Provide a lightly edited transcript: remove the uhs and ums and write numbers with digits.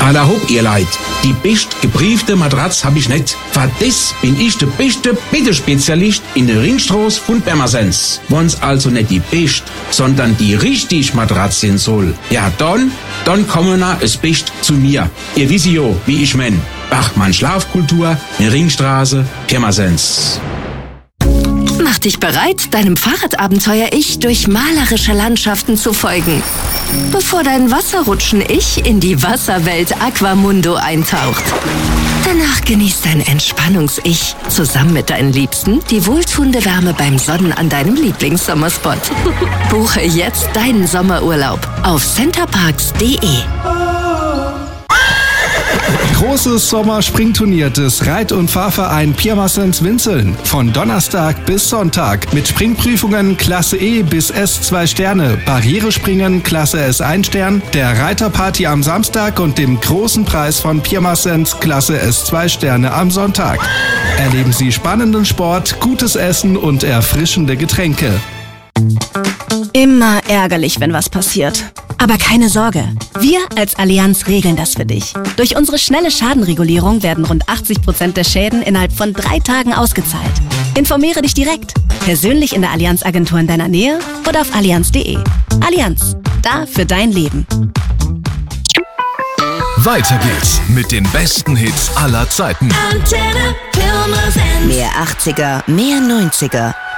Alla hopp, ihr Leid. Die best gebriefte Matratz hab ich nicht. Für das bin ich der beste Bettespezialist in der Ringstraße von Pirmasens. Wenn's also nicht die best, sondern die richtig Matratz sein soll, ja dann kommen na es best zu mir. Ihr wisst ja, wie ich mein. Bachmann Schlafkultur, in Ringstraße, Pirmasens. Mach dich bereit, deinem Fahrradabenteuer-Ich durch malerische Landschaften zu folgen. Bevor dein Wasserrutschen-Ich in die Wasserwelt Aquamundo eintaucht. Danach genießt dein Entspannungs-Ich zusammen mit deinen Liebsten die wohltuende Wärme beim Sonnen an deinem Lieblingssommerspot. Buche jetzt deinen Sommerurlaub auf centerparks.de. Großes Sommerspringturnier des Reit- und Fahrverein Pirmasens-Winzeln. Von Donnerstag bis Sonntag. Mit Springprüfungen Klasse E bis S 2 Sterne, Barrierespringen Klasse S 1 Stern, der Reiterparty am Samstag und dem großen Preis von Pirmasens Klasse S 2 Sterne am Sonntag. Erleben Sie spannenden Sport, gutes Essen und erfrischende Getränke. Immer ärgerlich, wenn was passiert. Aber keine Sorge, wir als Allianz regeln das für dich. Durch unsere schnelle Schadenregulierung werden rund 80% der Schäden innerhalb von 3 Tagen ausgezahlt. Informiere dich direkt, persönlich in der Allianz-Agentur in deiner Nähe oder auf allianz.de. Allianz, da für dein Leben. Weiter geht's mit den besten Hits aller Zeiten. Antenne Pirmasens. Mehr 80er, mehr 90er.